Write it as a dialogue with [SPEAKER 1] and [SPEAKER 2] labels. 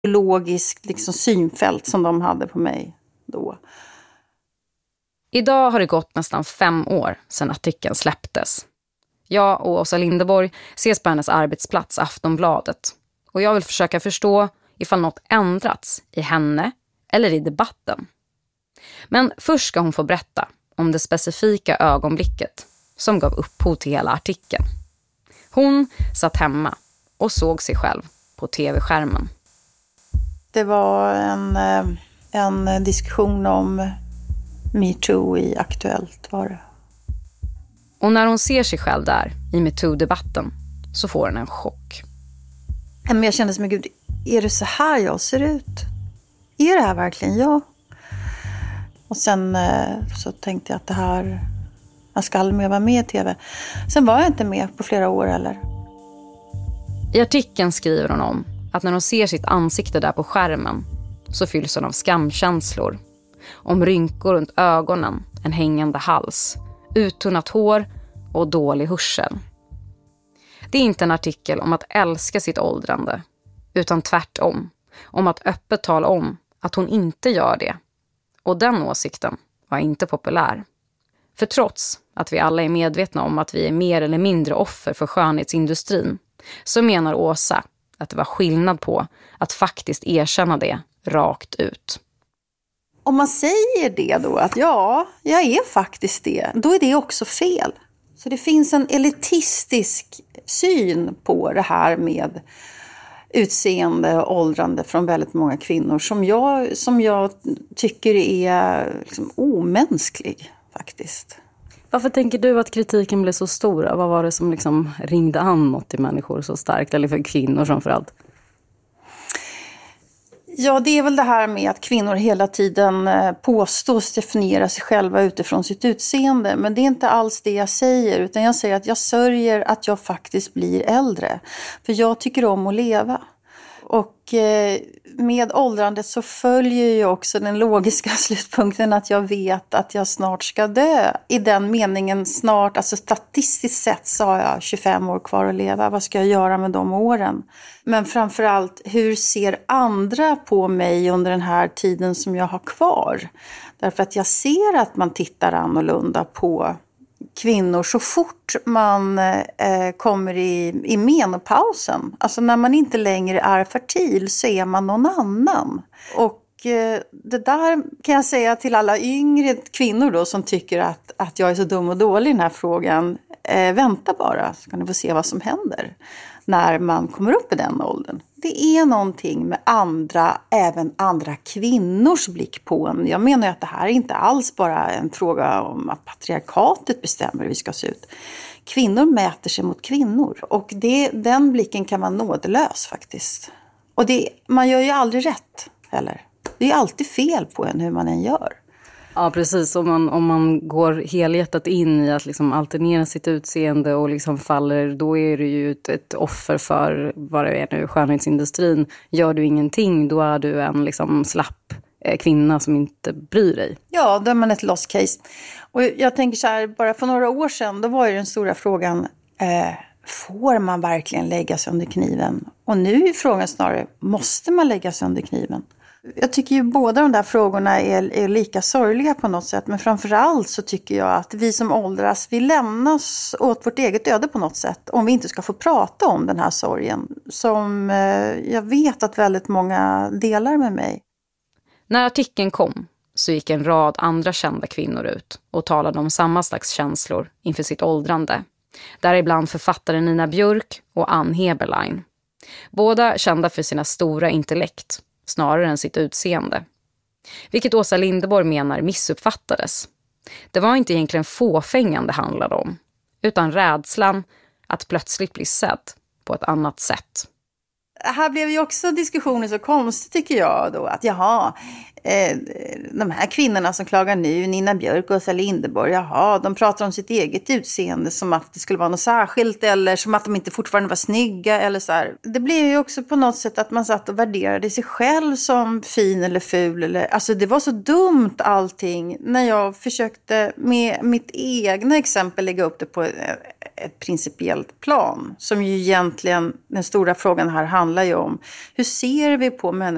[SPEAKER 1] logiskt liksom synfält som de hade på mig då.
[SPEAKER 2] Idag har det gått nästan 5 år sedan artikeln släpptes. Jag och Åsa Linderborg ses på hennes arbetsplats Aftonbladet. Och jag vill försöka förstå ifall något ändrats i henne eller i debatten. Men först ska hon få berätta om det specifika ögonblicket som gav upphov till hela artikeln. Hon satt hemma och såg sig själv på tv-skärmen.
[SPEAKER 1] Det var en diskussion om MeToo i Aktuellt var det.
[SPEAKER 2] Och när hon ser sig själv där i MeToo-debatten så får hon en chock.
[SPEAKER 1] Men jag kände som, gud, är det så här jag ser ut? Är det här verkligen jag? Och sen så tänkte jag att det här, jag ska aldrig mer vara med i tv. Sen var jag inte med på flera år heller.
[SPEAKER 2] I artikeln skriver hon om att när hon ser sitt ansikte där på skärmen så fylls hon av skamkänslor. Om rynkor runt ögonen, en hängande hals, uttunnat hår och dålig hörsel. Det är inte en artikel om att älska sitt åldrande, utan tvärtom, om att öppet tala om att hon inte gör det. Och den åsikten var inte populär. För trots att vi alla är medvetna om att vi är mer eller mindre offer för skönhetsindustrin, så menar Åsa att det var skillnad på att faktiskt erkänna det rakt ut.
[SPEAKER 1] Om man säger det då, att ja, jag är faktiskt det, då är det också fel. Så det finns en elitistisk syn på det här med utseende och åldrande från väldigt många kvinnor som jag tycker är liksom omänsklig faktiskt.
[SPEAKER 3] Varför tänker du att kritiken blev så stor? Vad var det som liksom ringde an något till människor så starkt, eller för kvinnor framförallt?
[SPEAKER 1] Ja, det är väl det här med att kvinnor hela tiden påstås definiera sig själva utifrån sitt utseende. Men det är inte alls det jag säger, utan jag säger att jag sörjer att jag faktiskt blir äldre. För jag tycker om att leva. Och med åldrandet så följer ju också den logiska slutpunkten att jag vet att jag snart ska dö. I den meningen snart, alltså statistiskt sett så har jag 25 år kvar att leva. Vad ska jag göra med de åren? Men framförallt, hur ser andra på mig under den här tiden som jag har kvar? Därför att jag ser att man tittar annorlunda på kvinnor så fort man kommer i menopausen. Alltså när man inte längre är fertil så är man någon annan. Och det där kan jag säga till alla yngre kvinnor då som tycker att jag är så dum och dålig i den här frågan. Vänta bara så kan ni få se vad som händer när man kommer upp i den åldern. Det är någonting med även andra kvinnors blick på en. Jag menar ju att det här är inte alls bara en fråga om att patriarkatet bestämmer hur vi ska se ut. Kvinnor mäter sig mot kvinnor och den blicken kan vara nådelös faktiskt. Och man gör ju aldrig rätt heller. Det är alltid fel på en hur man än gör.
[SPEAKER 3] Ja, precis. Om man går helhjärtat in i att liksom alternera sitt utseende och liksom faller, då är det ju ett offer för vad det är nu, skönhetsindustrin. Gör du ingenting, då är du en liksom slapp kvinna som inte bryr dig. Ja,
[SPEAKER 1] då är man ett lost case. Och jag tänker så här, bara för några år sedan, då var ju den stora frågan, får man verkligen lägga sig under kniven? Och nu är frågan snarare, måste man lägga sig under kniven? Jag tycker ju båda de där frågorna är lika sorgliga på något sätt. Men framförallt så tycker jag att vi som åldras, vi lämnas åt vårt eget öde på något sätt. Om vi inte ska få prata om den här sorgen. Som jag vet att väldigt många delar med mig.
[SPEAKER 2] När artikeln kom så gick en rad andra kända kvinnor ut och talade om samma slags känslor inför sitt åldrande. Däribland författare Nina Björk och Ann Heberlein. Båda kända för sina stora intellekt, snarare än sitt utseende. Vilket Åsa Linderborg menar missuppfattades. Det var inte egentligen fåfängan det handlade om, utan rädslan att plötsligt bli sedd på ett annat sätt.
[SPEAKER 1] Här blev ju också diskussionen så konstig tycker jag då, att de här kvinnorna som klagar nu, Nina Björk och Åsa Linderborg, de pratar om sitt eget utseende som att det skulle vara något särskilt eller som att de inte fortfarande var snygga eller så här. Det blev ju också på något sätt att man satt och värderade sig själv som fin eller ful eller, alltså det var så dumt allting när jag försökte med mitt egna exempel lägga upp det på ett principiellt plan som ju egentligen den stora frågan här handlar ju om hur ser vi på människor